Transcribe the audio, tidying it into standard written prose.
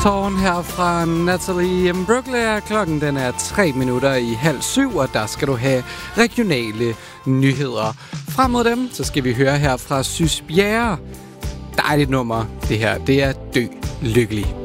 Tårn her fra Natalie Imbruglia. Klokken den er 6:03, og der skal du have regionale nyheder. Frem mod dem, så skal vi høre her fra Sys Bjerre. Dejligt nummer. Det her, det er Dø Lykkelig.